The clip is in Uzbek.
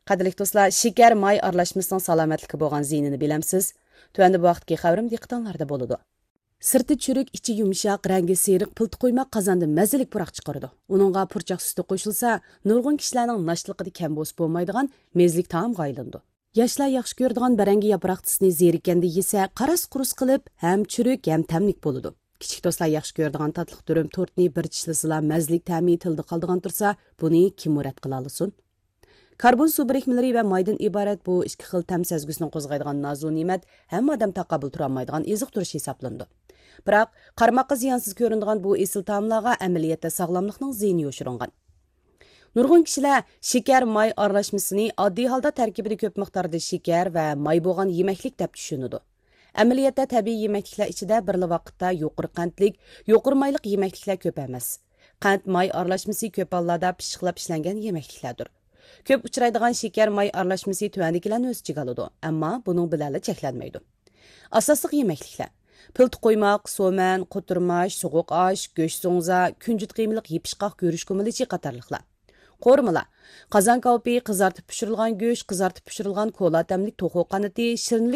Qadrlik do'stlar, shakar may aralashmasining salomatlikka bo'lgan ziyinini bilamsiz? Tuanda bu vaqtki xabarim diqqatingizda bo'ladi. Sirti chürük, içi yumşaq, rangi seriq, pıltı qo'ymaq qozonda mazalik puroq chiqaradi. Uningga purchoq suti qo'shilsa, nurg'un kishilarning nashliqida kam bo'sib bo'lmaydigan mezlik taomga aylandi. Yoshlar yaxshi ko'radigan barangi yaproqchisini zerikanda yesa, qaras-qurus qilib, ham chürük, ham tamlik bo'ladi. Kichik do'stlar yaxshi ko'radigan tatliq turum tortni bir tishlasilar mazlik ta'mi tilda qoldigan tursa, buni kim rad qila olsin? Karbon su birikmeleri ve maydan ibaret bu iki xil tam sezgüsünü qo'zg'aydigan nazu ne'mat hamma odam taqabul turolmaydigan eziq turish hisoblandi. Biroq qarmoqqa ziyonsiz ko'rinadigan bu esil taomlarga amaliyotda sog'lomlikning ziyni yoshiringan. Nurg'un kishilar shakar may aralashmasini oddiy holda tarkibida ko'p miqdorda shakar va may bo'lgan yemaklik deb tushunadi. Amaliyotda tabiiy yemakliklar ichida birli vaqtda yuqori qandlik, yuqori mayliq yemakliklar ko'p emas. Qand may aralashmasi ko'p hollarda pishiqlab ishlangan yemakliklardir. Ko'p uchraydigan shakar may aralashmasi tuvandikilarni o'z ichiga oladi, ammo buning bilan cheklanmaydi. Asosiy yemakliklar: pilti qo'ymoq, so'man, qo'tirmash, so'g'uq osh, go'sht so'ngza, kunjut qiymiliq yepishqoq go'rish ko'milichi qatorliqlar. Qo'rmalar: qozon kalpi, qizartib pishirilgan go'sht, qizartib pishirilgan kola tamlik to'xu qanati, shirinlik